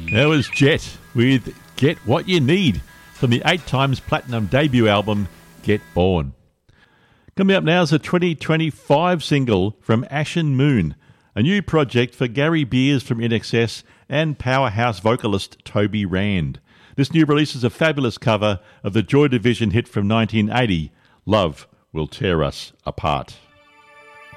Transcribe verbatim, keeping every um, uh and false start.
That was Jet with Get What You Need from the eight times platinum debut album Get Born. Coming up now is a twenty twenty-five single from Ashen Moon, a new project for Gary Beers from I N X S and powerhouse vocalist Toby Rand. This new release is a fabulous cover of the Joy Division hit from nineteen eighty, Love Will Tear Us Apart.